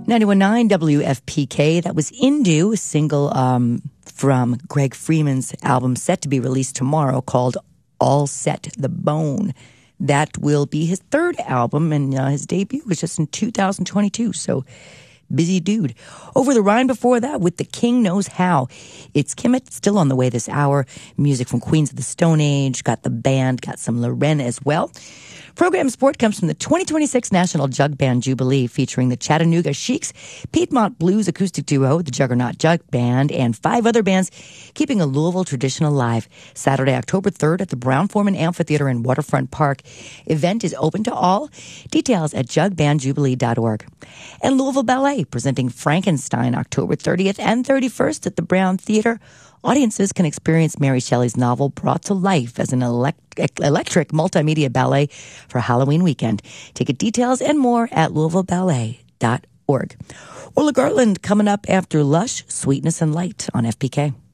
91.9 WFPK. That was Indu, a single from Greg Freeman's album set to be released tomorrow called All Set the Bone. That will be his third album, and his debut was just in 2022, so busy dude. Over the Rhine before that with The King Knows How. It's Kimmett, still on the way this hour. Music from Queens of the Stone Age, got the band, got some Loren as well. Program support comes from the 2026 National Jug Band Jubilee, featuring the Chattanooga Sheiks, Piedmont Blues acoustic duo, the Juggernaut Jug Band, and 5 other bands keeping a Louisville tradition alive. Saturday, October 3rd at the Brown-Forman Amphitheater in Waterfront Park. Event is open to all. Details at jugbandjubilee.org. And Louisville Ballet presenting Frankenstein October 30th and 31st at the Brown Theater. Audiences can experience Mary Shelley's novel brought to life as an electric multimedia ballet for Halloween weekend. Ticket details and more at louisvilleballet.org. Orla Gartland coming up after Lush, Sweetness and Light on FPK.